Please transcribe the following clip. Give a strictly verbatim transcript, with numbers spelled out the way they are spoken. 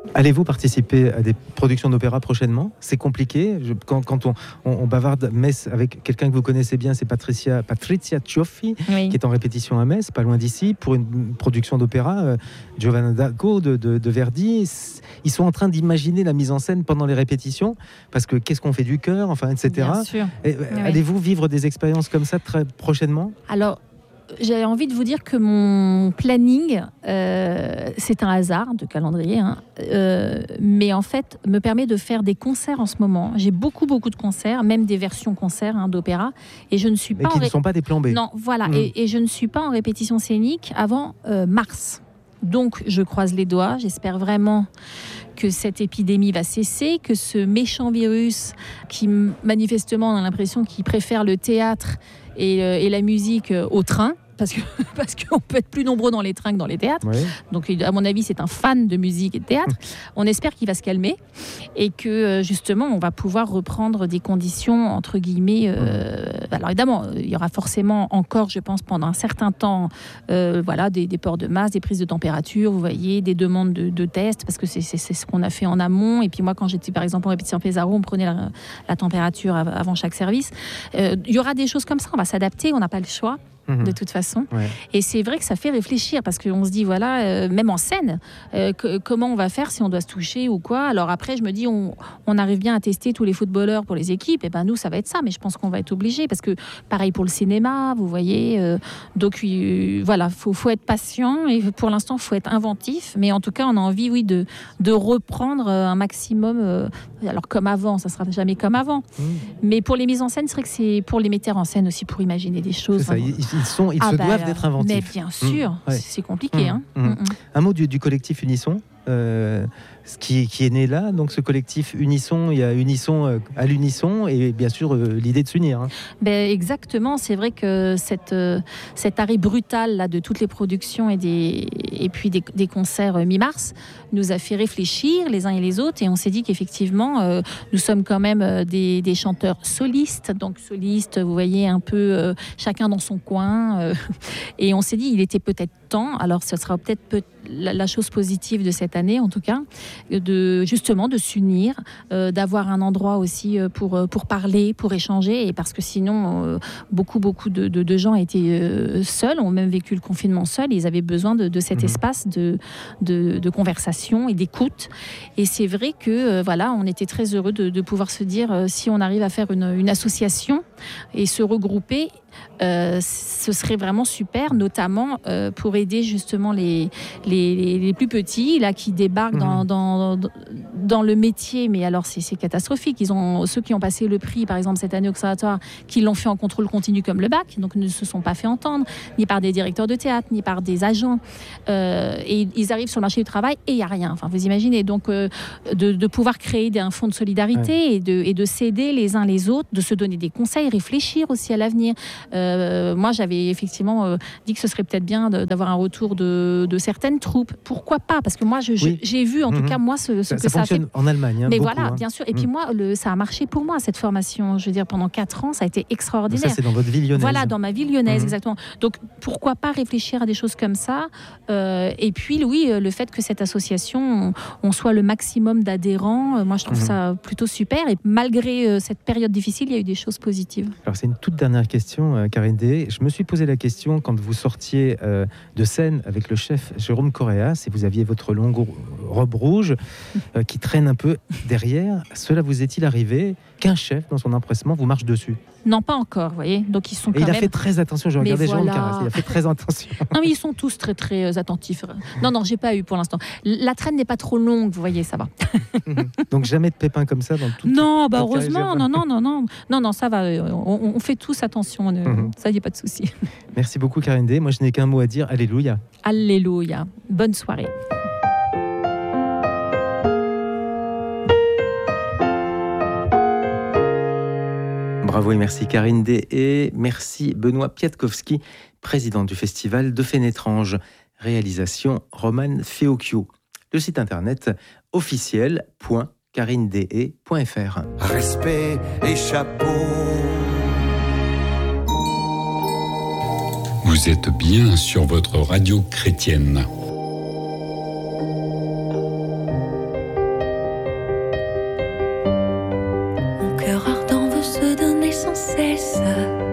Allez-vous participer à des productions d'opéra prochainement ? C'est compliqué. Je, quand, quand on, on, on bavarde Metz avec quelqu'un que vous connaissez bien, c'est Patricia, Patrizia Cioffi, oui. qui est en répétition à Metz, pas loin d'ici, pour une production d'opéra. Euh, Giovanna d'Arco de, de, de Verdi. Ils sont en train d'imaginer la mise en scène pendant les répétitions, parce que qu'est-ce qu'on fait du cœur, enfin, et cetera. Bien sûr. Et, oui. Allez-vous vivre des expériences comme ça très prochainement ? Alors, j'ai envie de vous dire que mon planning, euh, c'est un hasard de calendrier, hein, euh, mais en fait, me permet de faire des concerts en ce moment. J'ai beaucoup, beaucoup de concerts, même des versions concerts hein, d'opéra, et je ne suis pas. Mais qui en ré... ne sont pas des plans B. Non, voilà, mmh. et, et je ne suis pas en répétition scénique avant euh, mars. Donc, je croise les doigts. J'espère vraiment que cette épidémie va cesser, que ce méchant virus, qui manifestement, on a l'impression qu'il préfère le théâtre et, euh, et la musique euh, au train, parce que parce qu'on peut être plus nombreux dans les trains que dans les théâtres. Oui. Donc, à mon avis, c'est un fan de musique et de théâtre. On espère qu'il va se calmer et que, justement, on va pouvoir reprendre des conditions, entre guillemets... Euh, alors, évidemment, il y aura forcément encore, je pense, pendant un certain temps, euh, voilà, des, des ports de masque, des prises de température, vous voyez, des demandes de, de tests, parce que c'est, c'est, c'est ce qu'on a fait en amont. Et puis, moi, quand j'étais, par exemple, en répétition Pesaro, on prenait la, la température avant chaque service. Euh, il y aura des choses comme ça, on va s'adapter, on n'a pas le choix. De toute façon. Ouais. Et c'est vrai que ça fait réfléchir parce qu'on se dit, voilà, euh, même en scène, euh, que, comment on va faire si on doit se toucher ou quoi. Alors après, je me dis, on, on arrive bien à tester tous les footballeurs pour les équipes. Et ben nous, ça va être ça. Mais je pense qu'on va être obligé parce que pareil pour le cinéma, vous voyez. Euh, donc euh, voilà, faut, faut être patient et pour l'instant, faut être inventif. Mais en tout cas, on a envie, oui, de, de reprendre un maximum. Euh, alors comme avant, ça sera jamais comme avant. Mmh. Mais pour les mises en scène, c'est vrai que c'est pour les metteurs en scène aussi pour imaginer des choses. C'est ça, ils, ils, sont, ils ah se bah doivent d'être inventifs. Mais bien sûr, mmh. ouais. c'est compliqué. Mmh. Hein. Mmh. Mmh. Un mot du, du collectif Unisson, euh, qui, qui est né là. Donc ce collectif Unisson, il y a Unisson euh, à l'unisson et bien sûr euh, l'idée de s'unir. Hein. Ben, exactement, c'est vrai que cette, euh, cet arrêt brutal là, de toutes les productions et, des, et puis des, des concerts euh, mi-mars nous a fait réfléchir les uns et les autres et on s'est dit qu'effectivement euh, nous sommes quand même euh, des, des chanteurs solistes, donc solistes, vous voyez un peu euh, chacun dans son coin euh, et on s'est dit il était peut-être temps, alors ce sera peut-être peut- la, la chose positive de cette année en tout cas, de justement de s'unir, euh, d'avoir un endroit aussi pour, pour parler, pour échanger, et parce que sinon euh, beaucoup beaucoup de, de, de gens étaient euh, seuls, ont même vécu le confinement seuls, et ils avaient besoin de, de cet mmh. espace de, de, de conversation et d'écoute. Et c'est vrai que euh, voilà, on était très heureux de, de pouvoir se dire euh, si on arrive à faire une, une association et se regrouper, Euh, ce serait vraiment super, notamment euh, pour aider justement les, les, les plus petits là, qui débarquent mmh. dans, dans, dans le métier. Mais alors c'est, c'est catastrophique. Ils ont, ceux qui ont passé le prix, par exemple cette année au conservatoire, qui l'ont fait en contrôle continu comme le bac, donc ne se sont pas fait entendre, ni par des directeurs de théâtre, ni par des agents. Euh, et ils arrivent sur le marché du travail et il n'y a rien. Enfin, vous imaginez, donc euh, de, de pouvoir créer un fonds de solidarité ouais. et, de, et de s'aider les uns les autres, de se donner des conseils, réfléchir aussi à l'avenir. Euh, moi, j'avais effectivement euh, dit que ce serait peut-être bien de, d'avoir un retour de, de certaines troupes. Pourquoi pas ? Parce que moi, je, oui. j'ai vu, en mmh. tout cas, moi, ce, ce ça, que ça, ça fonctionne a fait. En Allemagne, hein, mais beaucoup, voilà, hein. bien sûr. Et mmh. puis moi, le, ça a marché pour moi, cette formation. Je veux dire, pendant quatre ans, ça a été extraordinaire. Ça, c'est dans votre ville lyonnaise. Voilà, dans ma ville lyonnaise, mmh. exactement. Donc, pourquoi pas réfléchir à des choses comme ça ? euh, Et puis, oui, le fait que cette association, on, on soit le maximum d'adhérents, euh, moi, je trouve mmh. ça plutôt super. Et malgré euh, cette période difficile, il y a eu des choses positives. Alors, c'est une toute dernière question, euh, Karine Déhé. Je me suis posé la question quand vous sortiez euh, de scène avec le chef Jérôme Correa, si vous aviez votre longue robe rouge euh, qui traîne un peu derrière, cela vous est-il arrivé qu'un chef, dans son empressement, vous marche dessus ? Non, pas encore, vous voyez. Donc, ils sont quand Et il même... a fait très attention, je regardais voilà. Jérôme Correa, il a fait très attention. Non, mais ils sont tous très, très attentifs. Non, non, j'ai pas eu pour l'instant. La traîne n'est pas trop longue, vous voyez, ça va. Donc, jamais de pépins comme ça dans tout. Non, bah heureusement, non, non, non, non. Non, non, ça va. On, on fait tous attention. Mm-hmm. Ça, il n'y a pas de souci. Merci beaucoup, Karine Déhé. Moi, je n'ai qu'un mot à dire. Alléluia. Alléluia. Bonne soirée. Bravo et merci Karine Déhé. Merci Benoît Piatkowski, président du festival de Fénétrange. Réalisation Roman Feocchio. Le site internet officiel point karine déhé point f r. Respect et chapeau. Vous êtes bien sur votre radio chrétienne. c'est ça.